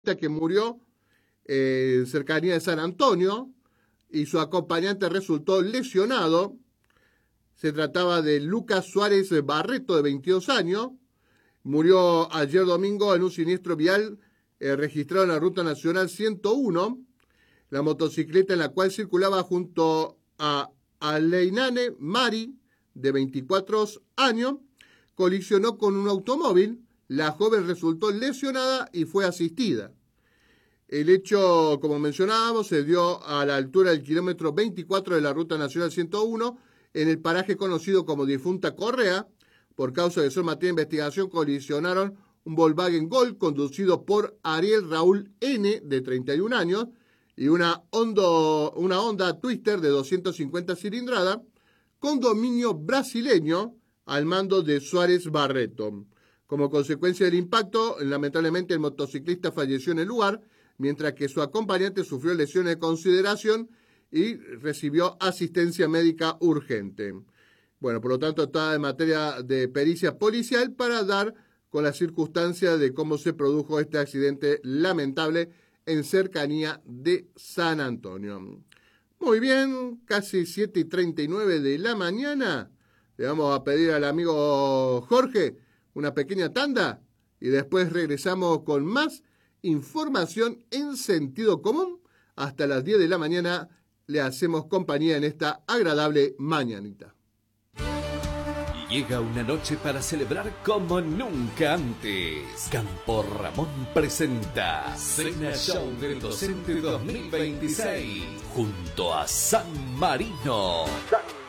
que murió en cercanía de San Antonio y su acompañante resultó lesionado. Se trataba de Lucas Suárez Barreto, de 22 años. Murió ayer domingo en un siniestro vial registrado en la Ruta Nacional 101. La motocicleta en la cual circulaba junto a Aleinane Mari, de 24 años, colisionó con un automóvil. La joven resultó lesionada y fue asistida. El hecho, como mencionábamos, se dio a la altura del kilómetro 24 de la Ruta Nacional 101, en el paraje conocido como Difunta Correa. Por causa de su materia de investigación, colisionaron un Volkswagen Gol conducido por Ariel Raúl N., de 31 años, y una Honda Twister de 250 cilindradas, con dominio brasileño, al mando de Suárez Barreto. Como consecuencia del impacto, lamentablemente el motociclista falleció en el lugar, mientras que su acompañante sufrió lesiones de consideración y recibió asistencia médica urgente. Bueno, por lo tanto, está en materia de pericia policial para dar con la circunstancia de cómo se produjo este accidente lamentable en cercanía de San Antonio. Muy bien, casi 7:39 de la mañana. Le vamos a pedir al amigo Jorge una pequeña tanda y después regresamos con más información en sentido común. Hasta las 10 de la mañana le hacemos compañía en esta agradable mañanita. Llega una noche para celebrar como nunca antes. Campo Ramón presenta Cena Show del Docente 2026 junto a San Marino.